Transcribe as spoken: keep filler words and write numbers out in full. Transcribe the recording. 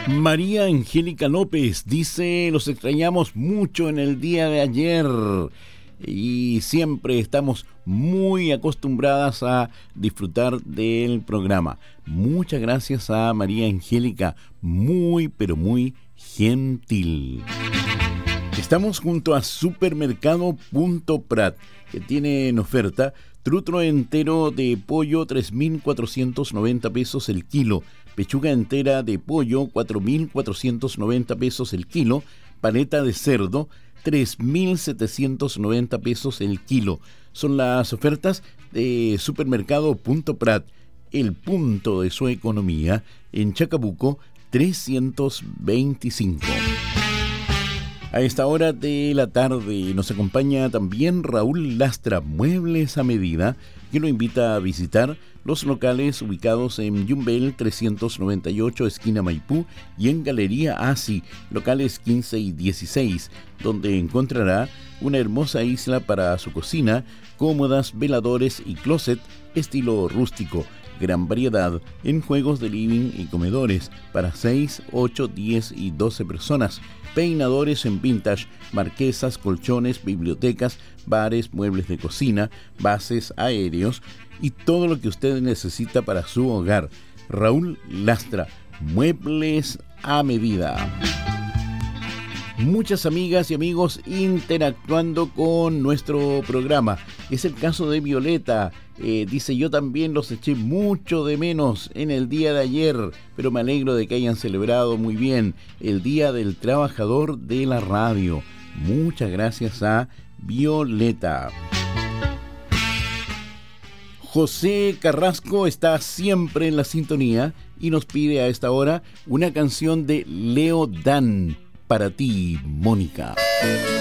María Angélica López dice: los extrañamos mucho en el día de ayer y siempre estamos muy acostumbradas a disfrutar del programa. Muchas gracias a María Angélica, muy pero muy gentil. Estamos junto a Supermercado Punto Prat, que tiene en oferta trutro entero de pollo tres mil cuatrocientos noventa pesos el kilo, pechuga entera de pollo cuatro mil cuatrocientos noventa pesos el kilo, paleta de cerdo tres mil setecientos noventa pesos el kilo. Son las ofertas de Supermercado Punto Prat, el punto de su economía, en Chacabuco trescientos veinticinco. A esta hora de la tarde nos acompaña también Raúl Lastra, Muebles a Medida, que lo invita a visitar los locales ubicados en Yumbel trescientos noventa y ocho, esquina Maipú, y en Galería Asi, locales quince y dieciséis, donde encontrará una hermosa isla para su cocina, cómodas, veladores y closet estilo rústico. Gran variedad en juegos de living y comedores para seis, ocho, diez y doce personas. Peinadores en vintage, marquesas, colchones, bibliotecas, bares, muebles de cocina, bases aéreos y todo lo que usted necesita para su hogar. Raúl Lastra, Muebles a Medida. Muchas amigas y amigos interactuando con nuestro programa. Es el caso de Violeta. Eh, dice: yo también los eché mucho de menos en el día de ayer, pero me alegro de que hayan celebrado muy bien el Día del Trabajador de la Radio. Muchas gracias a Violeta. José Carrasco está siempre en la sintonía y nos pide a esta hora una canción de Leo Dan. Para ti, Mónica.